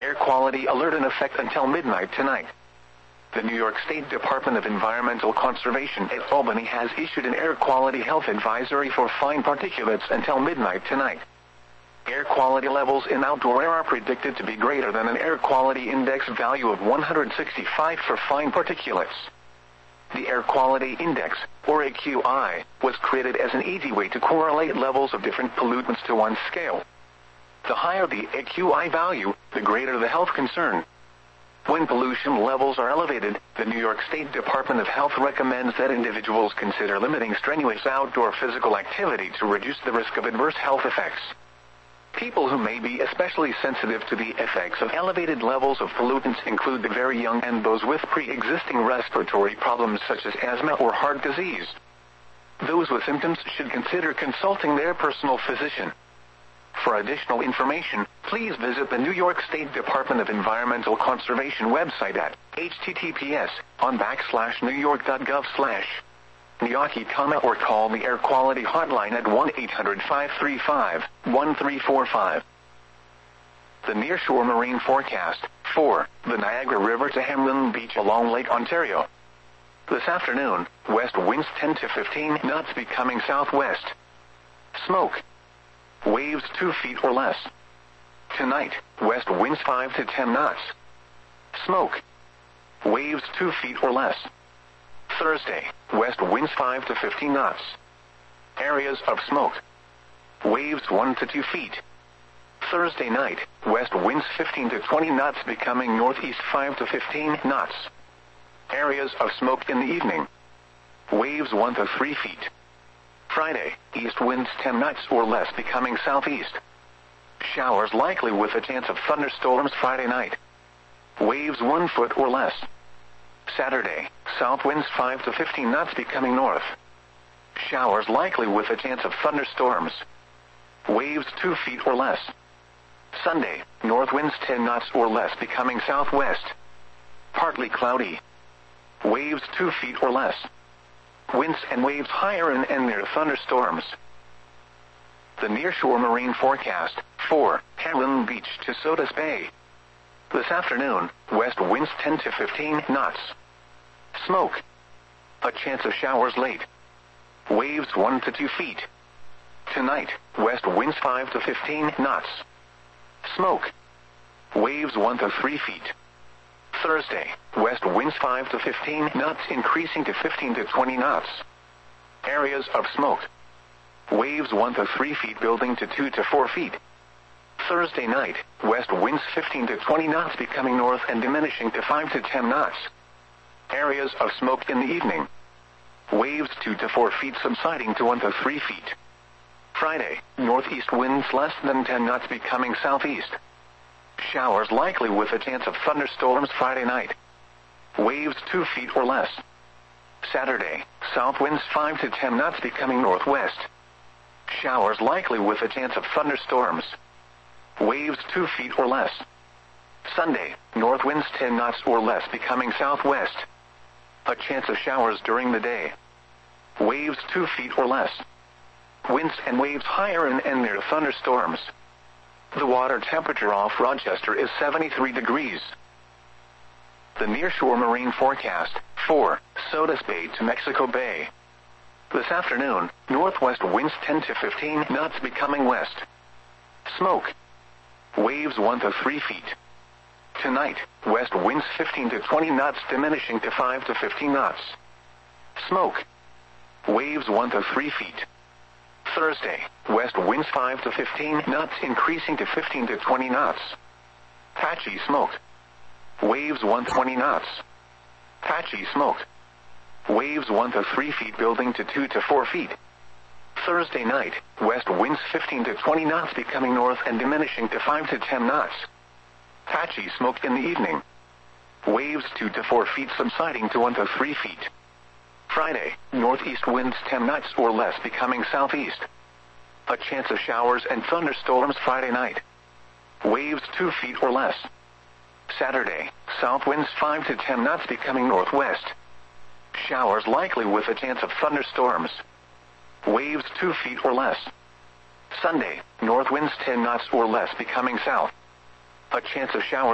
Air quality alert in effect until midnight tonight. The New York State Department of Environmental Conservation at Albany has issued an air quality health advisory for fine particulates until midnight tonight. Air quality levels in outdoor air are predicted to be greater than an air quality index value of 165 for fine particulates. The Air Quality Index, or AQI, was created as an easy way to correlate levels of different pollutants to one scale. The higher the AQI value, the greater the health concern. When pollution levels are elevated, the New York State Department of Health recommends that individuals consider limiting strenuous outdoor physical activity to reduce the risk of adverse health effects. People who may be especially sensitive to the effects of elevated levels of pollutants include the very young and those with pre-existing respiratory problems such as asthma or heart disease. Those with symptoms should consider consulting their personal physician. For additional information, please visit the New York State Department of Environmental Conservation website at https://newyork.gov/NYAKI, or call the Air Quality Hotline at 1-800-535-1345. The Nearshore Marine Forecast for the Niagara River to Hamlin Beach along Lake Ontario. This afternoon, west winds 10 to 15 knots becoming southwest. Smoke. Waves 2 feet or less. Tonight, west winds 5 to 10 knots. Smoke. Waves 2 feet or less. Thursday, west winds 5 to 15 knots. Areas of smoke. Waves 1 to 2 feet. Thursday night, west winds 15 to 20 knots becoming northeast 5 to 15 knots. Areas of smoke in the evening. Waves 1 to 3 feet. Friday, east winds 10 knots or less becoming southeast. Showers likely with a chance of thunderstorms Friday night. Waves 1 foot or less. Saturday, south winds 5 to 15 knots becoming north. Showers likely with a chance of thunderstorms. Waves 2 feet or less. Sunday, north winds 10 knots or less becoming southwest. Partly cloudy. Waves 2 feet or less. Winds and waves higher and near thunderstorms. The Nearshore Marine Forecast for Hamlin Beach to Sodus Bay. This afternoon, west winds 10 to 15 knots. Smoke. A chance of showers late. Waves 1 to 2 feet. Tonight, west winds 5 to 15 knots. Smoke. Waves 1 to 3 feet. Thursday, west winds 5 to 15 knots increasing to 15 to 20 knots. Areas of smoke. Waves 1 to 3 feet building to 2 to 4 feet. Thursday night, west winds 15 to 20 knots becoming north and diminishing to 5 to 10 knots. Areas of smoke in the evening. Waves 2 to 4 feet subsiding to 1 to 3 feet. Friday, northeast winds less than 10 knots becoming southeast. Showers likely with a chance of thunderstorms Friday night. Waves 2 feet or less. Saturday, south winds 5 to 10 knots becoming northwest. Showers likely with a chance of thunderstorms. Waves 2 feet or less. Sunday, north winds 10 knots or less becoming southwest. A chance of showers during the day. Waves 2 feet or less. Winds and waves higher and near thunderstorms. The water temperature off Rochester is 73 degrees. The Nearshore Marine Forecast for Sodus Bay to Mexico Bay. This afternoon, northwest winds 10 to 15 knots becoming west. Smoke. Waves 1 to 3 feet. Tonight, west winds 15 to 20 knots diminishing to 5 to 15 knots. Smoke. Waves 1 to 3 feet. Thursday, west winds 5 to 15 knots increasing to 15 to 20 knots. Patchy smoke. Waves 1 to 20 knots. Patchy smoke. Waves 1 to 3 feet building to 2 to 4 feet. Thursday night, west winds 15 to 20 knots becoming north and diminishing to 5 to 10 knots. Patchy smoke in the evening. Waves 2 to 4 feet subsiding to 1 to 3 feet. Friday, northeast winds 10 knots or less becoming southeast. A chance of showers and thunderstorms Friday night. Waves 2 feet or less. Saturday, south winds 5 to 10 knots becoming northwest. Showers likely with a chance of thunderstorms. Waves 2 feet or less. Sunday, north winds 10 knots or less becoming south. A chance of showers